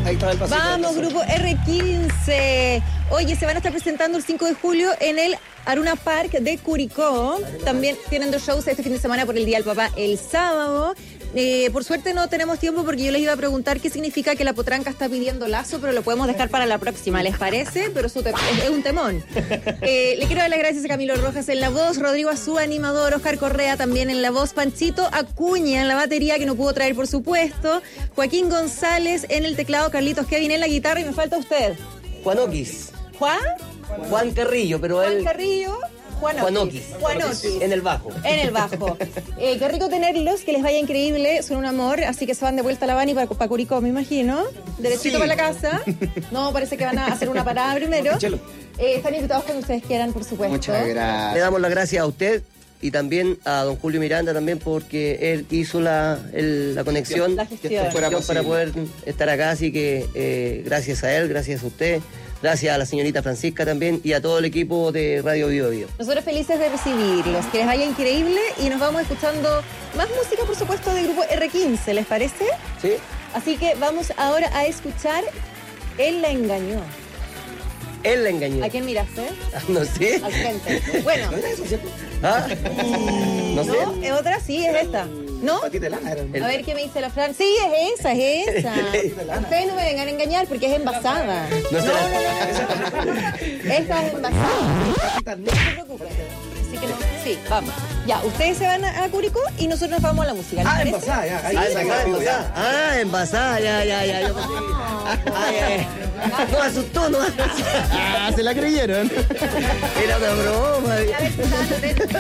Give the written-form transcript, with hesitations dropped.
Ahí está el pasito. Vamos, grupo R15. Oye, se van a estar presentando el 5 de julio en el Aruna Park de Curicó. También tienen 2 shows este fin de semana por el Día del Papá el sábado. Por suerte no tenemos tiempo porque yo les iba a preguntar qué significa que la potranca está pidiendo lazo, pero lo podemos dejar para la próxima, ¿les parece? Pero es un temón. Le quiero dar las gracias a Camilo Rojas en la voz, Rodrigo Azúa, animador, Oscar Correa también en la voz, Panchito Acuña en la batería, que no pudo traer por supuesto, Joaquín González en el teclado, Carlitos Kevin en la guitarra y me falta usted. Juan Oquis. Juan Carrillo, pero Juan él... Carrillo. Juan Oquis. En el bajo. En el bajo. Qué rico tenerlos, que les vaya increíble, son un amor, así que se van de vuelta a La Habana y para Curicó, me imagino. Derechito para la casa. No, parece que van a hacer una parada primero. Están invitados cuando ustedes quieran, por supuesto. Muchas gracias. Le damos las gracias a usted y también a don Julio Miranda también porque él hizo la conexión La gestión. para poder estar acá, así que gracias a él, gracias a usted. Gracias a la señorita Francisca también y a todo el equipo de Radio Bio Bio. Nosotros felices de recibirlos, que les vaya increíble y nos vamos escuchando más música, por supuesto, del grupo R15, ¿les parece? Sí. Así que vamos ahora a escuchar Él la engañó. Él la engañó. ¿A quién miraste? No sé. Al frente. Bueno. ¿Ah? No sé. ¿No? ¿Es otra? Sí, es esta. ¿No? Patita de lana eran. A ver qué me dice la Fran. Sí, es esa. Ustedes no me vengan a engañar porque es envasada. No sé. Esta es envasada. Patitas No se preocupen. Así que no. Sí, vamos. Ya, ustedes se van a Curicó y nosotros nos vamos a la música. ¿les parece? envasada, ya. Ahí Envasada. Ah, envasada, ya. Yo pensé que- No asustó, no asustó. Ah, se la creyeron. Era una broma. A ver,